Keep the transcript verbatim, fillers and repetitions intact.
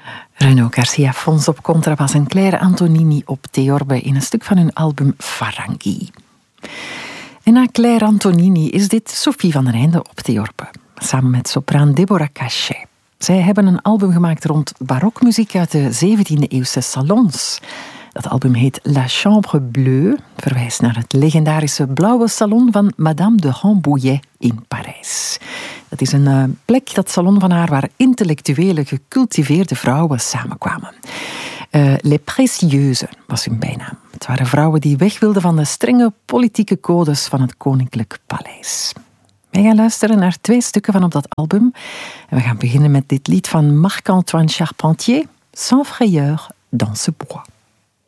Renaud Garcia Fons op contrabas en Claire Antonini op theorbe in een stuk van hun album Faranghi. En na Claire Antonini is dit Sophie van den Einde op theorbe, samen met sopraan Deborah Cachet. Zij hebben een album gemaakt rond barokmuziek uit de zeventiende-eeuwse salons. Dat album heet La Chambre Bleue, verwijst naar het legendarische blauwe salon van Madame de Rambouillet in Parijs. Dat is een uh, plek, dat salon van haar, waar intellectuele, gecultiveerde vrouwen samenkwamen. Uh, Les Précieuses was hun bijnaam. Het waren vrouwen die weg wilden van de strenge politieke codes van het Koninklijk Paleis. Wij gaan luisteren naar twee stukken van op dat album. En we gaan beginnen met dit lied van Marc-Antoine Charpentier, Sans frayeur dans ce bois.